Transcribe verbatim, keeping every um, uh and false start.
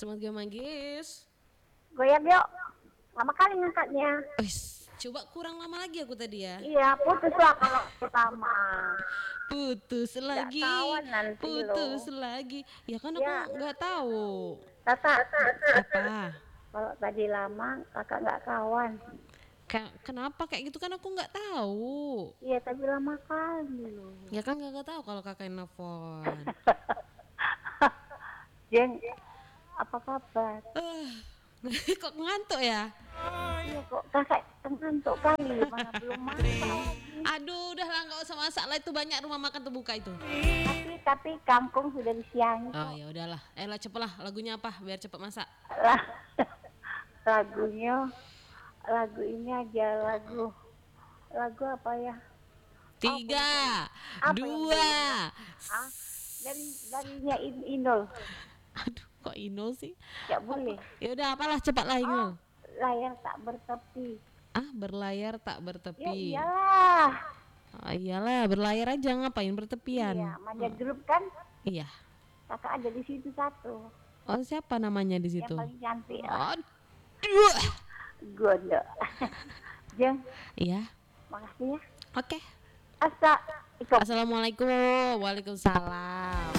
Selamat Gama Manggis. Goyang yuk. Lama kali ngangkatnya. Wis, coba kurang lama lagi aku tadi ya. Iya, putus lah kalau pertama. Putus lagi. kawan nanti Putus loh. lagi. Ya kan aku Ya. nggak tahu. Tata, Apa? kalau tadi lama kakak nggak kawan. Ka- kenapa kayak gitu kan aku nggak tahu. Iya, tapi lama kali loh. Ya kan nggak tahu kalau kakak nelfon. Jeng, apa kabar? Eh, kok ngantuk ya? Iya kok kakak ngantuk kali, mana belum makan. Aduh, udah lah nggak usah masak lah, itu banyak rumah makan terbuka itu. Tapi tapi kangkung sudah disiangi. Oh ya udahlah, eh lah cepet lah, lagunya apa biar cepet masak. Lah, lagunya lagu ini aja lagu lagu apa ya? Tiga, Apa dua, Ah, dari darinya In- Inul. aduh kok Inul sih? Gak boleh. Ya udah apalah cepatlah Inul. Layar tak bertepi. Ah, berlayar tak Ya bertepi. iyalah. Ah, iyalah berlayar aja, ngapain bertepian? Iya, Manja Group kan Iya. kakak ada di situ satu. Oh siapa namanya di situ? Yang paling cantik. Aduh. Gondo. Jeng, Iya. makasih ya. Oke. Asa. Assalamualaikum. Waalaikumsalam.